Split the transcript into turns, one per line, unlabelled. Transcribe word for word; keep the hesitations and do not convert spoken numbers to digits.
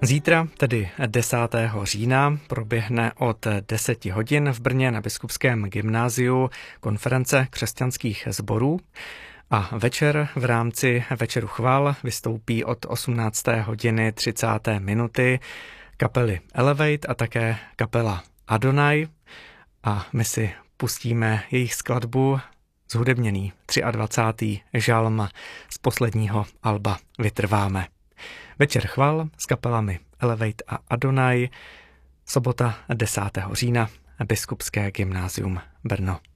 Zítra, tedy desátého října, proběhne od deseti hodin v Brně na Biskupském gymnáziu konference křesťanských sborů a večer v rámci Večeru chval vystoupí od osmnácté hodiny třicáté minuty kapely Elevate a také kapela Adonai a my si pustíme jejich skladbu zhudebněný dvacátý třetí žalm z posledního alba Vytrváme. Večer chval s kapelami Elevate a Adonai, sobota desátého října, Biskupské gymnázium Brno.